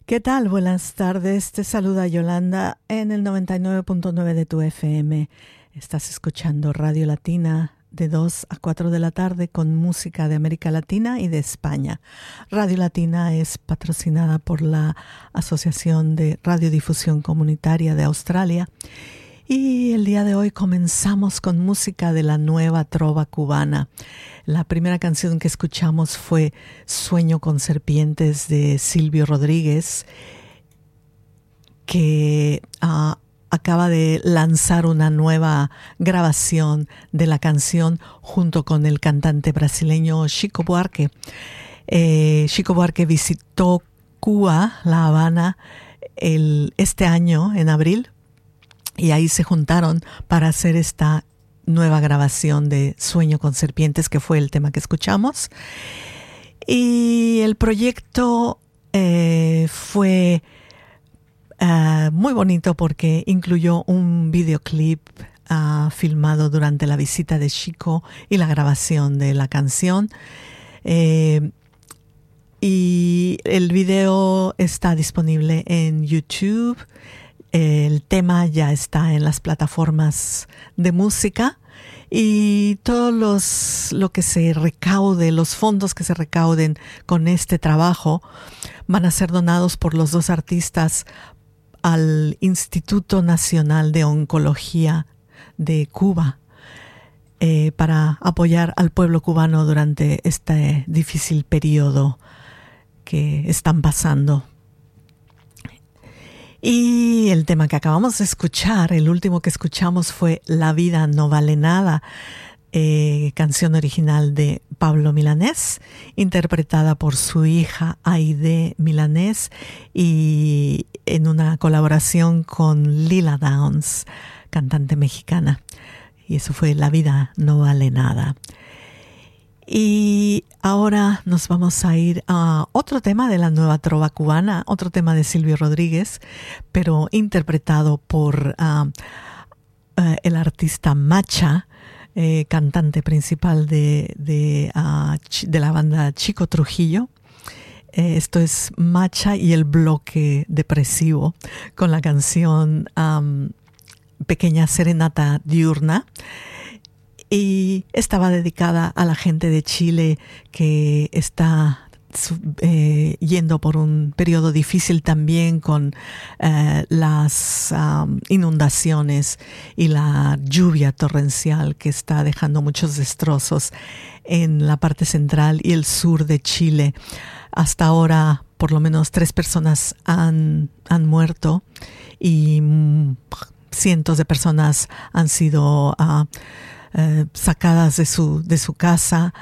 ¿Qué tal? Buenas tardes. Te saluda Yolanda en el 99.9 de tu FM. Estás escuchando Radio Latina de 2 a 4 de la tarde con música de América Latina y de España. Radio Latina es patrocinada por la Asociación de Radiodifusión Comunitaria de Australia. Y el día de hoy comenzamos con música de la nueva trova cubana. La primera canción que escuchamos fue Sueño con serpientes de Silvio Rodríguez, que acaba de lanzar una nueva grabación de la canción junto con el cantante brasileño Chico Buarque. Chico Buarque visitó Cuba, La Habana, este año, en abril, y ahí se juntaron para hacer esta nueva grabación de Sueño con serpientes, que fue el tema que escuchamos. Y el proyecto fue muy bonito porque incluyó un videoclip filmado durante la visita de Chico y la grabación de la canción. Y el video está disponible en YouTube. El tema ya está en las plataformas de música y lo que se recaude, los fondos que se recauden con este trabajo van a ser donados por los dos artistas al Instituto Nacional de Oncología de Cuba para apoyar al pueblo cubano durante este difícil periodo que están pasando. Y el tema que acabamos de escuchar, el último que escuchamos, fue La vida no vale nada, canción original de Pablo Milanés, interpretada por su hija Aide Milanés y en una colaboración con Lila Downs, cantante mexicana. Y eso fue La vida no vale nada. Y ahora nos vamos a ir a otro tema de la nueva trova cubana, otro tema de Silvio Rodríguez, pero interpretado por el artista Macha, cantante principal de la banda Chico Trujillo. Esto es Macha y el bloque depresivo con la canción Pequeña Serenata Diurna. Y estaba dedicada a la gente de Chile que está yendo por un periodo difícil también con las inundaciones y la lluvia torrencial que está dejando muchos destrozos en la parte central y el sur de Chile. Hasta ahora, por lo menos 3 personas han muerto y cientos de personas han sido sacadas de su casa.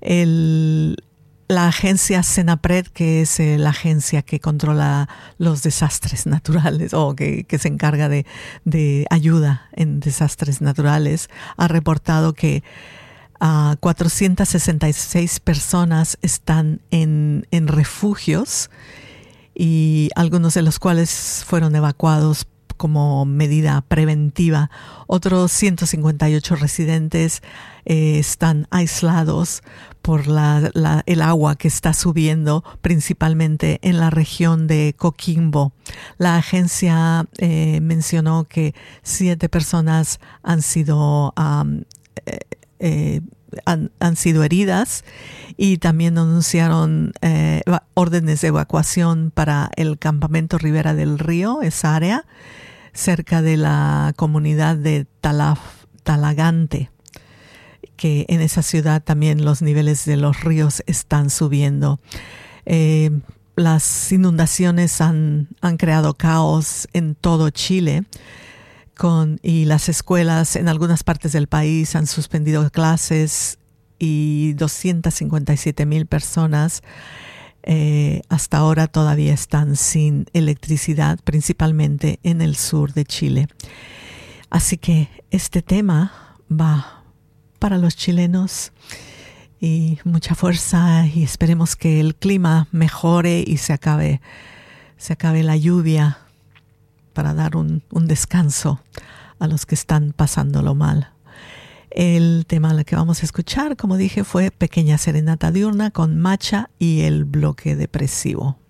La agencia Senapred, que es la agencia que controla los desastres naturales o que se encarga de ayuda en desastres naturales, ha reportado que 466 personas están en refugios y algunos de los cuales fueron evacuados como medida preventiva. Otros 158 residentes están aislados por el agua que está subiendo, principalmente en la región de Coquimbo. La agencia mencionó que 7 personas han sido heridas y también anunciaron órdenes de evacuación para el campamento Ribera del Río, esa área, cerca de la comunidad de Talagante, que en esa ciudad también los niveles de los ríos están subiendo. Las inundaciones han creado caos en todo Chile, y las escuelas en algunas partes del país han suspendido clases y 257,000 personas hasta ahora todavía están sin electricidad, principalmente en el sur de Chile. Así que este tema va para los chilenos y mucha fuerza, y esperemos que el clima mejore y se acabe la lluvia para dar un descanso a los que están pasándolo mal. El tema que vamos a escuchar, como dije, fue Pequeña Serenata Diurna con Macha y el bloque depresivo.